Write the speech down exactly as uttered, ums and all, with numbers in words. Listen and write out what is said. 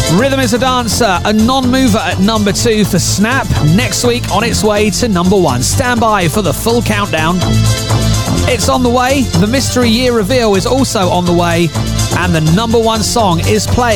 Rhythm is a Dancer, a non-mover at number two for Snap. Next week on its way to number one. Stand by for the full countdown. It's on the way. The Mystery Year reveal is also on the way. And the number one song is playing.